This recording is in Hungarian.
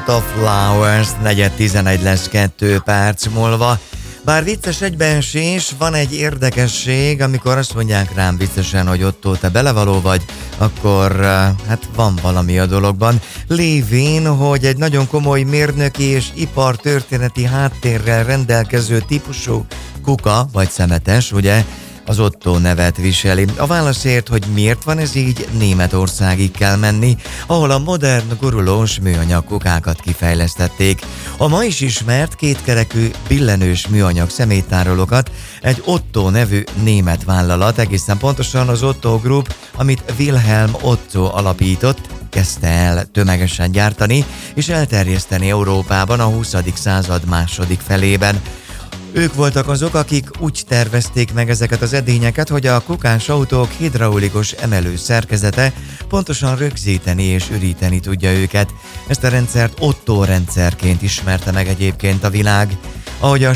Scent of Flowers, 4:11 lesz 2 perc múlva. Bár vicces egybeesés, van egy érdekesség, amikor azt mondják rám viccesen, hogy Ottó, te belevaló vagy, akkor hát van valami a dologban. Lévén, hogy egy nagyon komoly mérnöki és ipartörténeti háttérrel rendelkező típusú kuka, vagy szemetes, ugye, az Ottó nevet viseli. A válaszért, hogy miért van ez így, Németországig kell menni, ahol a modern, gurulós műanyag kukákat kifejlesztették. A ma is ismert kétkerekű, billenős műanyag szeméttárolókat egy Ottó nevű német vállalat, egészen pontosan az Otto Group, amit Wilhelm Otto alapított, kezdte el tömegesen gyártani és elterjeszteni Európában a 20. század második felében. Ők voltak azok, akik úgy tervezték meg ezeket az edényeket, hogy a kukás autók hidraulikus emelő szerkezete pontosan rögzíteni és üríteni tudja őket. Ezt a rendszert Otto rendszerként ismerte meg egyébként a világ. Ahogy a